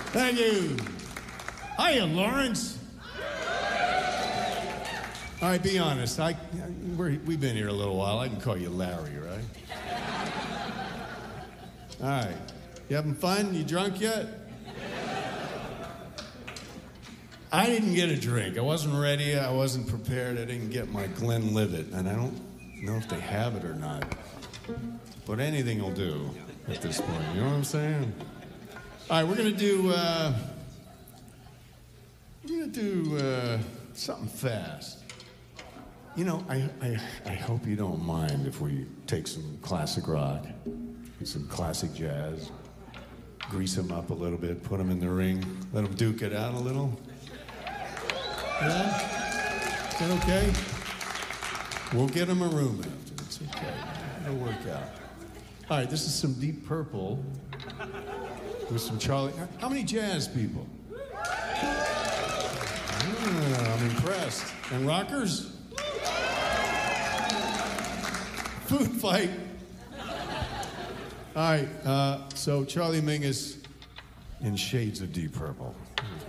Thank you. Hiya, Lawrence. All right, be honest. We've been here a little while. I can call you Larry, right? All right. You having fun? You drunk yet? I didn't get a drink. I wasn't ready. I wasn't prepared. I didn't get my Glenlivet. And I don't know if they have it or not. But anything will do at this point. You know what I'm saying? All right, we're going to do something fast. You know, I hope you don't mind if we take some classic rock and some classic jazz, grease them up a little bit, put them in the ring, let them duke it out a little. Yeah? Is that okay? We'll get them a room after. It's okay. It'll work out. All right, this is some Deep Purple with some Charlie. How many jazz people? I'm impressed. And rockers? Food fight. All right, so Charlie Mingus in shades of Deep Purple.